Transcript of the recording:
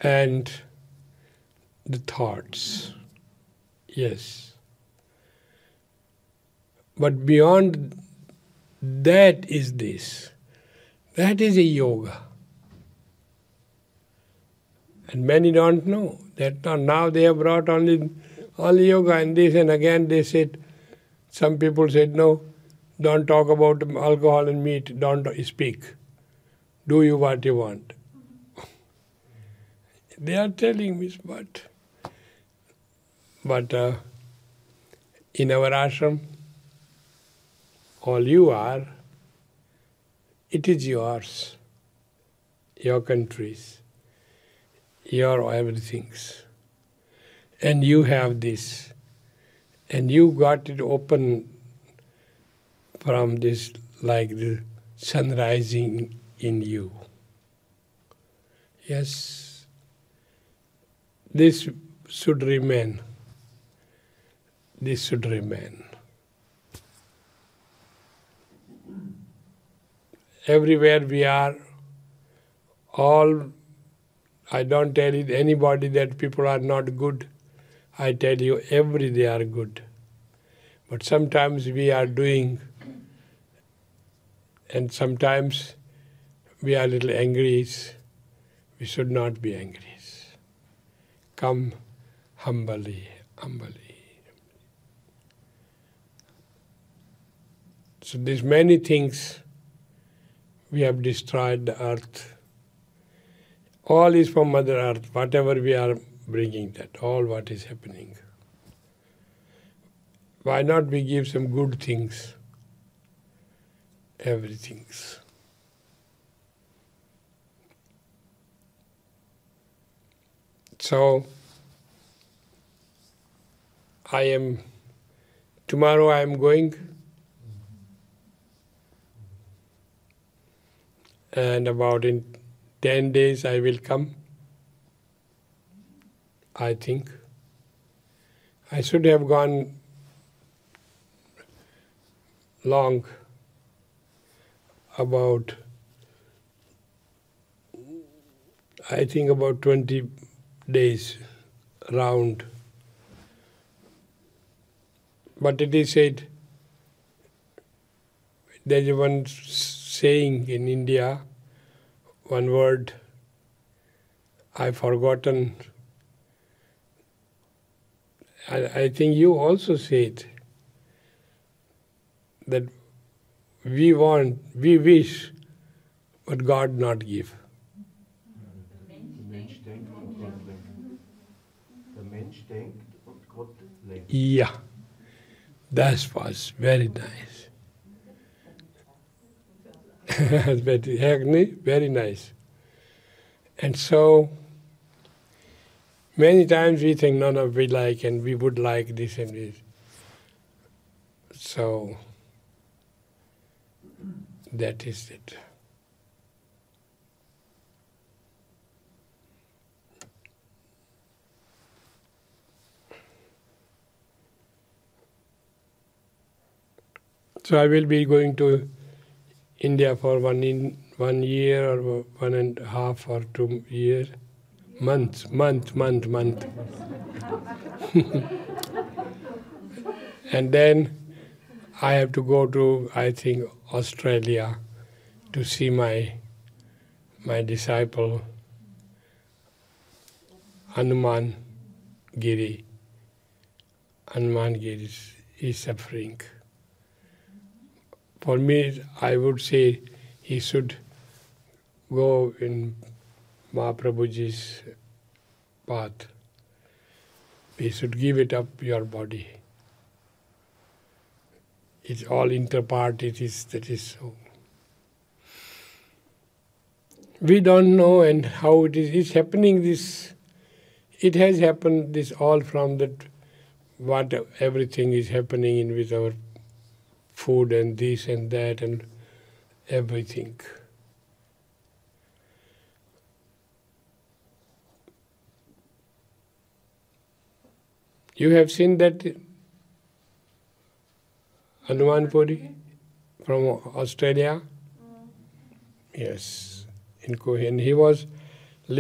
and the thoughts. Yes. But beyond that is this. That is a yoga. And many don't know that now they have brought only yoga and this, and again they said, some people said, no, don't talk about alcohol and meat, don't speak. Do you what you want. They are telling me, but in our ashram, all you are, it is yours, your countries, your everythings. And you have this. And you got it open from this, like the sun rising in you. Yes, this should remain. This should remain. Everywhere we are, all, I don't tell anybody that people are not good. I tell you, they are good. But sometimes we are doing, and sometimes we are a little angry. We should not be angry. Come humbly. So there's many things we have destroyed the earth. All is from Mother Earth, whatever we are bringing that, all what is happening. Why not we give some good things, everything. So, tomorrow I am going, and about in 10 days I will come, I think. I should have gone long, about 20 days round. But it is said, there is one saying in India, one word, I've forgotten. I think you also say it, that we wish, but God not give. Yeah, that was very nice. Very nice. And so, many times we think, no, we like and we would like this and this. So, that is it. So I will be going to India for 1 year or 1.5 or 2 years. Month. And then I have to go to, I think, Australia to see my disciple Hanuman Giri. Hanuman Giri is suffering. For me, I would say he should go in Mahaprabhuji's path. He should give it up, your body. It's all interpart, that is so. We don't know and how it is. It's happening this, it has happened this all from that, what everything is happening in with our food and this and that and everything. You have seen that Hanuman Puri from Australia? Yes, in Kohen. He was